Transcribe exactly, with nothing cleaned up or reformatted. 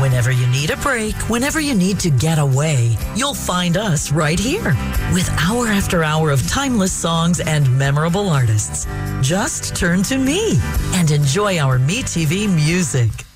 Whenever you need a break, whenever you need to get away, you'll find us right here with hour after hour of timeless songs and memorable artists. Just turn to me and enjoy our MeTV music.